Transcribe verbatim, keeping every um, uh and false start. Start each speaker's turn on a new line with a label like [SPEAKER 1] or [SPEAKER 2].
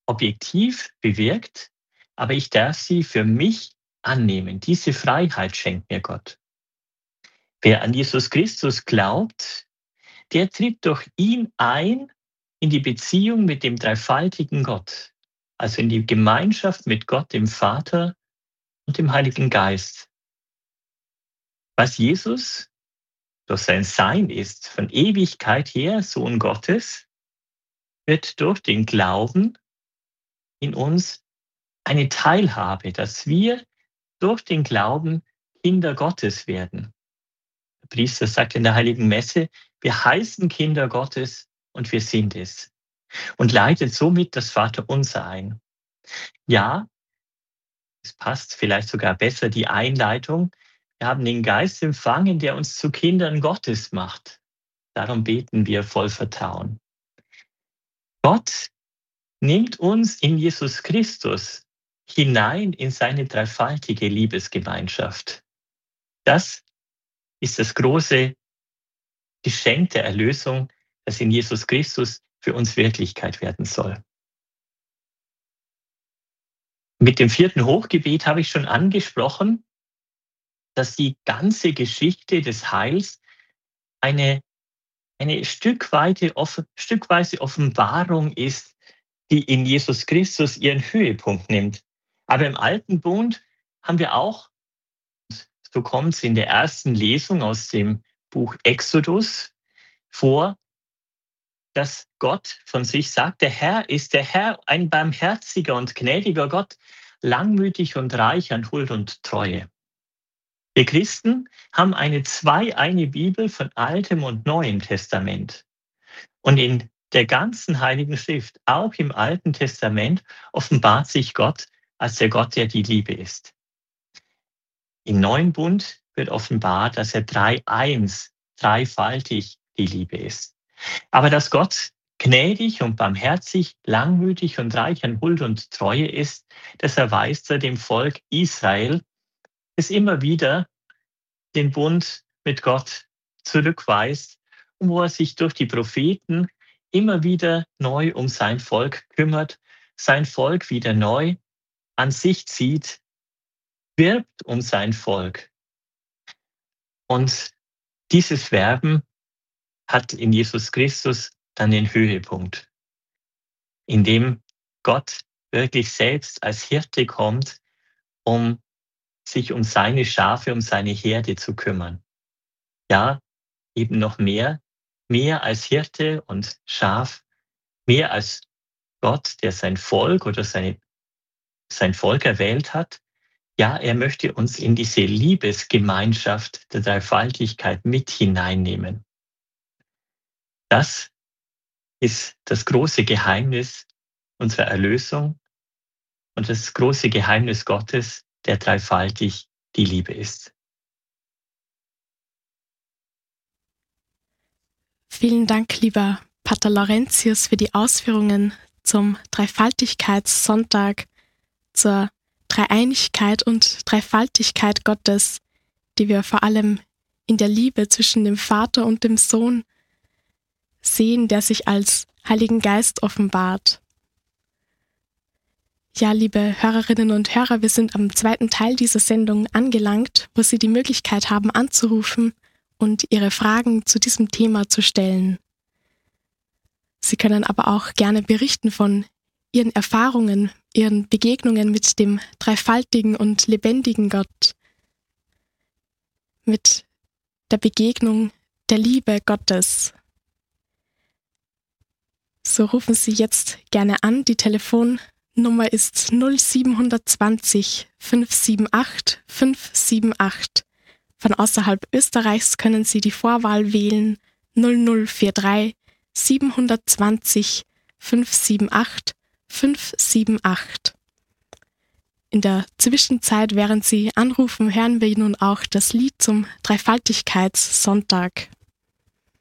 [SPEAKER 1] objektiv bewirkt, aber ich darf sie für mich annehmen. Diese Freiheit schenkt mir Gott. Wer an Jesus Christus glaubt, der tritt durch ihn ein in die Beziehung mit dem dreifaltigen Gott, also in die Gemeinschaft mit Gott, dem Vater und dem Heiligen Geist. Was Jesus durch sein Sein ist, von Ewigkeit her Sohn Gottes, wird durch den Glauben in uns eine Teilhabe, dass wir durch den Glauben Kinder Gottes werden. Der Priester sagt in der Heiligen Messe, wir heißen Kinder Gottes und wir sind es. Und leitet somit das Vaterunser ein. Ja, es passt vielleicht sogar besser die Einleitung. Wir haben den Geist empfangen, der uns zu Kindern Gottes macht. Darum beten wir voll Vertrauen. Gott nimmt uns in Jesus Christus hinein in seine dreifaltige Liebesgemeinschaft. Das ist das große Geschenk der Erlösung, das in Jesus Christus für uns Wirklichkeit werden soll. Mit dem vierten Hochgebet habe ich schon angesprochen, dass die ganze Geschichte des Heils eine, eine stückweise, offen, stückweise Offenbarung ist, die in Jesus Christus ihren Höhepunkt nimmt. Aber im Alten Bund haben wir auch, so kommt es in der ersten Lesung aus dem Buch Exodus vor, dass Gott von sich sagt, der Herr ist der Herr, ein barmherziger und gnädiger Gott, langmütig und reich an Huld und Treue. Wir Christen haben eine zweieine Bibel von Altem und Neuem Testament. Und in der ganzen Heiligen Schrift, auch im Alten Testament, offenbart sich Gott als der Gott, der die Liebe ist. Im Neuen Bund wird offenbart, dass er dreieins, dreifaltig die Liebe ist. Aber dass Gott gnädig und barmherzig, langmütig und reich an Huld und Treue ist, das erweist er dem Volk Israel, das immer wieder den Bund mit Gott zurückweist und wo er sich durch die Propheten immer wieder neu um sein Volk kümmert, sein Volk wieder neu an sich zieht, wirbt um sein Volk. Und dieses Werben hat in Jesus Christus dann den Höhepunkt, in dem Gott wirklich selbst als Hirte kommt, um sich um seine Schafe, um seine Herde zu kümmern. Ja, eben noch mehr, mehr als Hirte und Schaf, mehr als Gott, der sein Volk oder seine, sein Volk erwählt hat. Ja, er möchte uns in diese Liebesgemeinschaft der Dreifaltigkeit mit hineinnehmen. Das ist das große Geheimnis unserer Erlösung und das große Geheimnis Gottes, der dreifaltig die Liebe ist.
[SPEAKER 2] Vielen Dank, lieber Pater Laurentius, für die Ausführungen zum Dreifaltigkeitssonntag, zur Dreieinigkeit und Dreifaltigkeit Gottes, die wir vor allem in der Liebe zwischen dem Vater und dem Sohn sehen, der sich als Heiligen Geist offenbart. Ja, liebe Hörerinnen und Hörer, wir sind am zweiten Teil dieser Sendung angelangt, wo Sie die Möglichkeit haben anzurufen und Ihre Fragen zu diesem Thema zu stellen. Sie können aber auch gerne berichten von Ihren Erfahrungen, Ihren Begegnungen mit dem dreifaltigen und lebendigen Gott, mit der Begegnung der Liebe Gottes. So rufen Sie jetzt gerne an. Die Telefonnummer ist null sieben zwei null fünf sieben acht fünf sieben acht. Von außerhalb Österreichs können Sie die Vorwahl wählen null null vier drei sieben zwei null fünf sieben acht fünf sieben acht. In der Zwischenzeit, während Sie anrufen, hören wir nun auch das Lied zum Dreifaltigkeitssonntag.